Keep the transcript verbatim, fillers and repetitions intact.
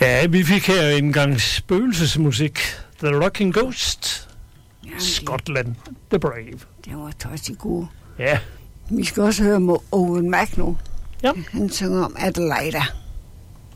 Ja, vi fik her en gang spøgelsesmusik. The Rocking Ghost. Ja, Scotland. The Brave. Det var tosset gode. Ja. Vi skal også høre Owen Mac nu. Ja. Han synger om Adelaida.